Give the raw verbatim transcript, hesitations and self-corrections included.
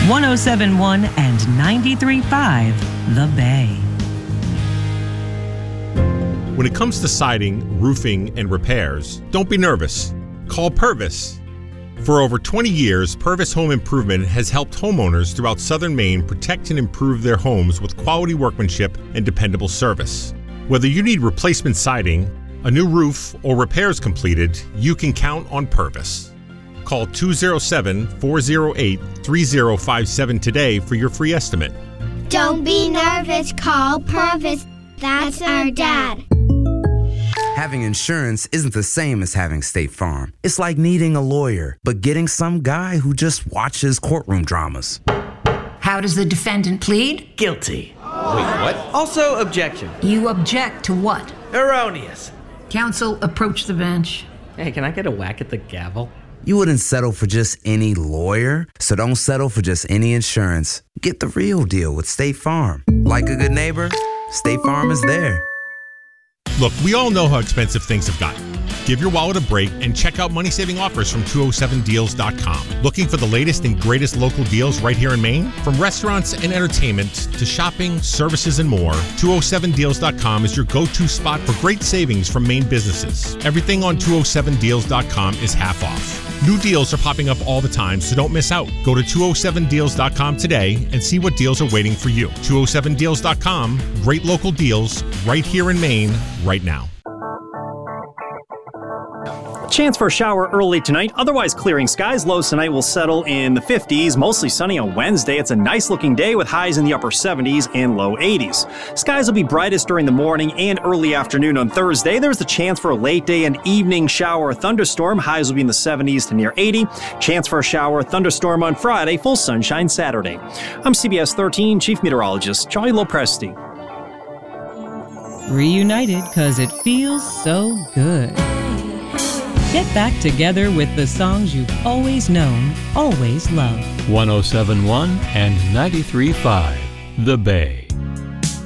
one oh seven point one and ninety-three point five The Bay. When it comes to siding, roofing, and repairs, don't be nervous. Call Purvis. For over twenty years, Purvis Home Improvement has helped homeowners throughout southern Maine protect and improve their homes with quality workmanship and dependable service. Whether you need replacement siding, a new roof, or repairs completed, you can count on Purvis. Call two oh seven, four oh eight, three oh five seven today for your free estimate. Don't be nervous, call Purvis. That's our dad. Having insurance isn't the same as having State Farm. It's like needing a lawyer, but getting some guy who just watches courtroom dramas. How does the defendant plead? Guilty. Wait, what? Also, objection. You object to what? Erroneous. Counsel, approach the bench. Hey, can I get a whack at the gavel? You wouldn't settle for just any lawyer, so don't settle for just any insurance. Get the real deal with State Farm. Like a good neighbor, State Farm is there. Look, we all know how expensive things have gotten. Give your wallet a break and check out money-saving offers from two oh seven deals dot com. Looking for the latest and greatest local deals right here in Maine? From restaurants and entertainment to shopping, services, and more, two oh seven deals dot com is your go-to spot for great savings from Maine businesses. Everything on two oh seven deals dot com is half off. New deals are popping up all the time, so don't miss out. Go to two oh seven deals dot com today and see what deals are waiting for you. two oh seven deals dot com, great local deals right here in Maine, right now. Chance for a shower early tonight, otherwise clearing skies. Lows tonight will settle in the fifties, mostly sunny on Wednesday. It's a nice looking day with highs in the upper seventies and low eighties. Skies will be brightest during the morning and early afternoon on Thursday. There's the chance for a late day and evening shower or thunderstorm. Highs will be in the seventies to near eighty. Chance for a shower or thunderstorm on Friday, full sunshine Saturday. I'm C B S thirteen Chief Meteorologist Charlie Lopresti. Reunited because it feels so good. Get back together with the songs you've always known, always loved. one oh seven point one and ninety-three point five The Bay.